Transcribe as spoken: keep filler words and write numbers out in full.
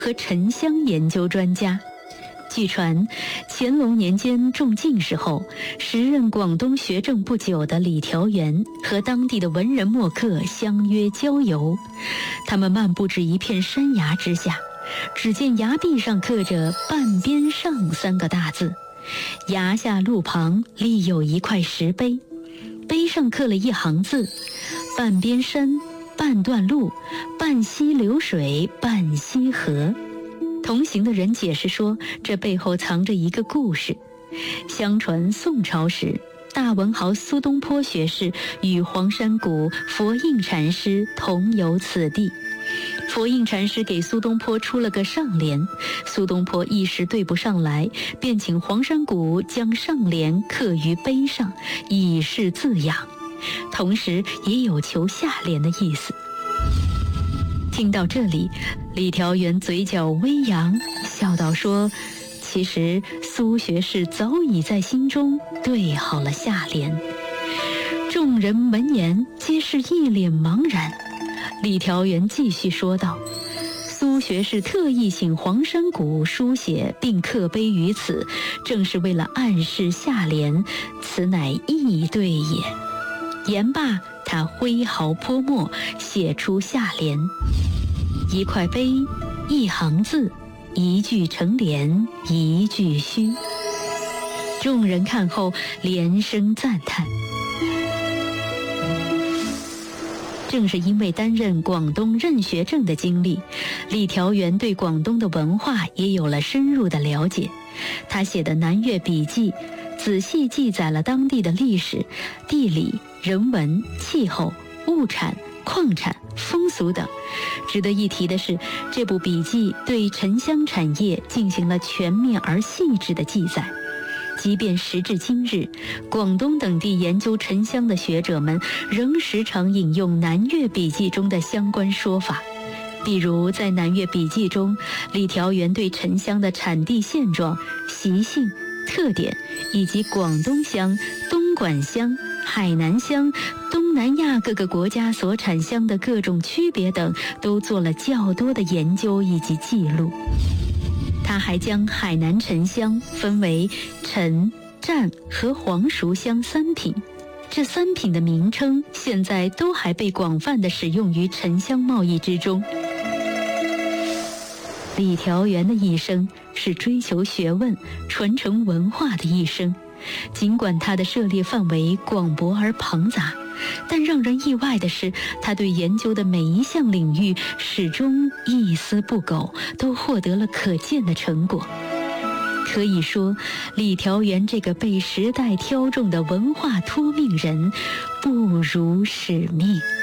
和沉香研究专家。据传，乾隆年间中进士后，时任广东学政不久的李调元和当地的文人墨客相约郊游。他们漫步至一片山崖之下，只见崖壁上刻着“半边上”三个大字，崖下路旁立有一块石碑，碑上刻了一行字：“半边山，半段路，半溪流水，半溪河。”同行的人解释说，这背后藏着一个故事。相传宋朝时，大文豪苏东坡学士与黄山谷佛印禅师同游此地。佛印禅师给苏东坡出了个上联，苏东坡一时对不上来，便请黄山谷将上联刻于碑上，以示自养，同时也有求下联的意思。听到这里，李调元嘴角微扬，笑道说：“其实苏学士早已在心中对好了下联。”众人闻言皆是一脸茫然。李调元继续说道：“苏学士特意请黄山谷书写并刻碑于此，正是为了暗示下联，此乃意对也。”言罢，他挥毫泼墨，写出下联：一块碑，一行字，一句成联，一句虚。众人看后连声赞叹。正是因为担任广东任学政的经历，李调元对广东的文化也有了深入的了解。他写的《南粤笔记》仔细记载了当地的历史、地理、人文、气候、物产、矿产、风俗等。值得一提的是，这部笔记对沉香产业进行了全面而细致的记载。即便时至今日，广东等地研究沉香的学者们仍时常引用《南粤笔记》中的相关说法。比如在《南粤笔记》中，李调元对沉香的产地现状、习性、特点，以及广东香、东莞香、海南香、东南亚各个国家所产香的各种区别等，都做了较多的研究以及记录。他还将海南沉香分为沉、湛和黄熟香三品，这三品的名称现在都还被广泛地使用于沉香贸易之中。李调元的一生是追求学问、传承文化的一生，尽管他的涉猎范围广博而庞杂，但让人意外的是，他对研究的每一项领域始终一丝不苟，都获得了可见的成果。可以说，李调元这个被时代挑中的文化托命人，不辱使命。